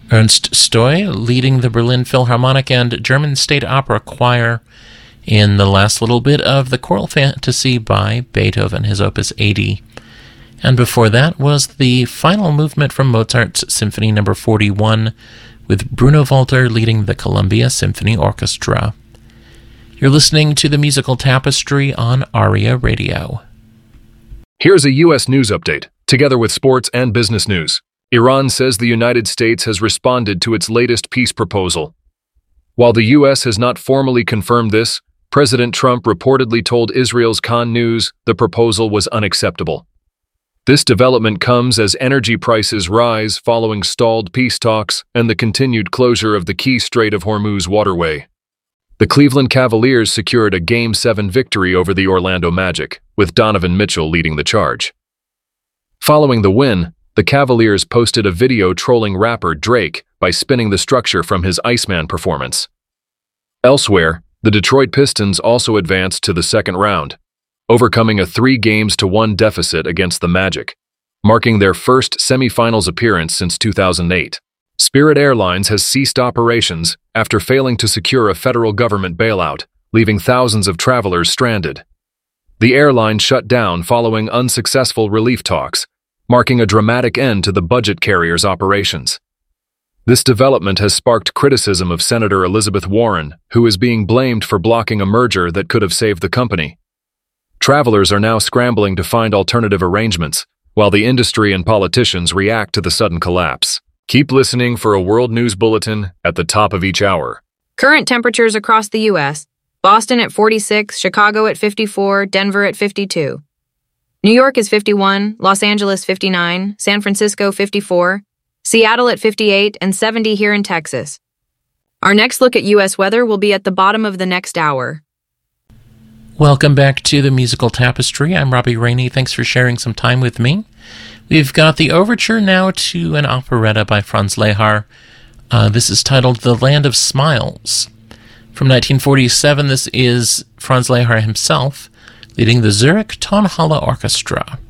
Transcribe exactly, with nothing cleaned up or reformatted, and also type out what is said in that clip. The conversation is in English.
Ernst Stoy leading the Berlin Philharmonic and German State Opera Choir in the last little bit of the Choral Fantasy by Beethoven, his Opus eighty. And before that was the final movement from Mozart's Symphony Number forty-one, with Bruno Walter leading the Columbia Symphony Orchestra. You're listening to the Musical Tapestry on ARIA Radio. Here's a U S news update, together with sports and business news. Iran says the United States has responded to its latest peace proposal. While the U S has not formally confirmed this, President Trump reportedly told Israel's Khan News the proposal was unacceptable. This development comes as energy prices rise following stalled peace talks and the continued closure of the key Strait of Hormuz waterway. The Cleveland Cavaliers secured a Game seven victory over the Orlando Magic, with Donovan Mitchell leading the charge. Following the win, the Cavaliers posted a video trolling rapper Drake by spinning the structure from his Iceman performance. Elsewhere, the Detroit Pistons also advanced to the second round, overcoming a three games to one deficit against the Magic, marking their first semifinals appearance since two thousand eight. Spirit Airlines has ceased operations after failing to secure a federal government bailout, leaving thousands of travelers stranded. The airline shut down following unsuccessful relief talks, marking a dramatic end to the budget carrier's operations. This development has sparked criticism of Senator Elizabeth Warren, who is being blamed for blocking a merger that could have saved the company. Travelers are now scrambling to find alternative arrangements, while the industry and politicians react to the sudden collapse. Keep listening for a World News Bulletin at the top of each hour. Current temperatures across the U S: Boston at forty-six, Chicago at fifty-four, Denver at fifty-two. New York is fifty-one, Los Angeles fifty-nine, San Francisco fifty-four, Seattle at fifty-eight, and seventy here in Texas. Our next look at U S weather will be at the bottom of the next hour. Welcome back to the Musical Tapestry. I'm Robbie Rainey. Thanks for sharing some time with me. We've got the overture now to an operetta by Franz Lehár. Uh, this is titled The Land of Smiles. From nineteen forty-seven, this is Franz Lehár himself leading the Zurich Tonhalle Orchestra.